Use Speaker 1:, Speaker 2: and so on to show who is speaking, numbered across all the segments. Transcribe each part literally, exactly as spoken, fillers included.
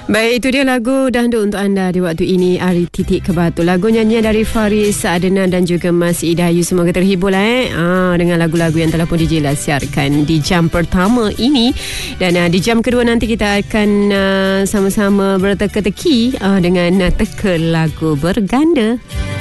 Speaker 1: Baik, itu dia lagu dangdut untuk anda di waktu ini, Ari Titik ke Batu. Lagu nyanyian dari Faris Adnan dan juga Mas Idayu. Semoga terhibur lah eh ah, dengan lagu-lagu yang telah pun D J lah siarkan di jam pertama ini. Dan uh, di jam kedua nanti kita akan uh, sama-sama berteka-teki uh, dengan uh, teka lagu berganda.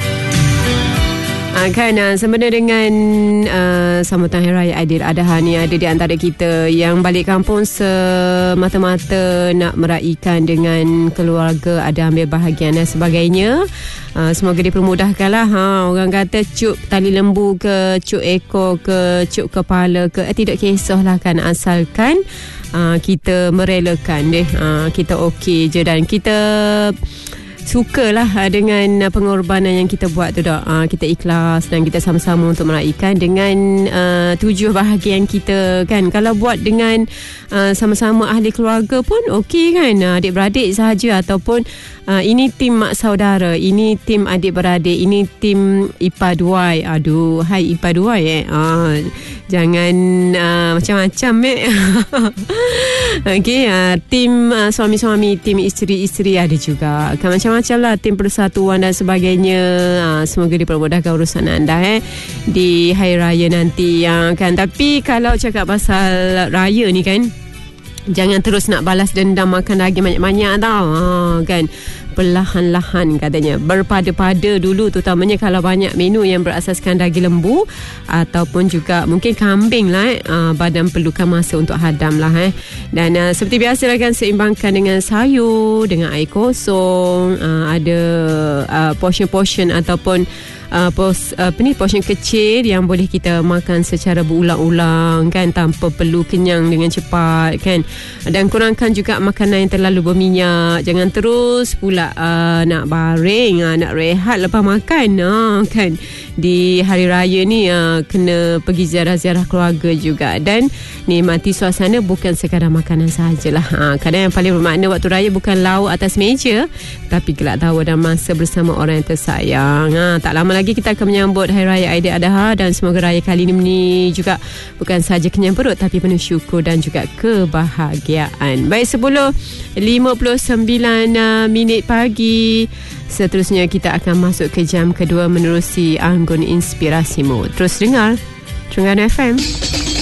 Speaker 1: Ha, kan uh, sempena dengan uh, sambutan Hari Raya Aidiladha ni, ada di antara kita yang balik kampung semata-mata nak meraihkan dengan keluarga, ada ambil bahagian dan sebagainya. Uh, semoga dipermudahkan lah. Ha, orang kata cuk tali lembu ke, cuk ekor ke, cuk kepala ke, eh, tidak kisahlah kan, asalkan uh, kita merelakan deh. Uh, kita okey je dan kita sukalah dengan pengorbanan yang kita buat tu dah. Uh, kita ikhlas dan kita sama-sama untuk meraihkan dengan uh, tujuh bahagian kita kan. Kalau buat dengan uh, sama-sama ahli keluarga pun okey kan, uh, adik-beradik sahaja, ataupun uh, ini tim mak saudara, ini tim adik-beradik, ini tim ipaduai. Aduh, hai ipaduai eh. Uh, jangan uh, macam-macam eh. Okey, uh, tim uh, suami-suami, tim isteri-isteri ada juga kan, macam-macam lah, tim persatuan dan sebagainya. uh, Semoga dipermudahkan urusan anda eh di Hari Raya nanti yang kan. Tapi kalau cakap pasal raya ni kan, jangan terus nak balas dendam makan daging banyak-banyak tau. Ha, kan, perlahan-lahan katanya, berpada-pada dulu, terutamanya kalau banyak menu yang berasaskan daging lembu ataupun juga mungkin kambing lah eh. Uh, badan perlukan masa untuk hadam lah eh. Dan uh, seperti biasa lah kan, seimbangkan dengan sayur, dengan air kosong, uh, ada uh, portion-portion ataupun Uh, pos, uh, apa ni, portion kecil yang boleh kita makan secara berulang-ulang kan, tanpa perlu kenyang dengan cepat kan. Dan kurangkan juga makanan yang terlalu berminyak. Jangan terus pula uh, nak baring, uh, nak rehat lepas makan uh, kan. Di hari raya ni uh, kena pergi ziarah-ziarah keluarga juga, dan nikmati suasana bukan sekadar makanan sahajalah. Uh, kadang yang paling bermakna waktu raya bukan lauk atas meja, tapi gelak tawa dan masa bersama orang yang tersayang. Uh, tak lama lagi kita akan menyambut Hari Raya Aidiladha, dan semoga raya kali ini juga bukan sahaja kenyang perut, tapi penuh syukur dan juga kebahagiaan. Baik, sepuluh lima puluh sembilan uh, minit pagi. Seterusnya kita akan masuk ke jam kedua menerusi Anggun Inspirasimu. Terus dengar Terengganu F M.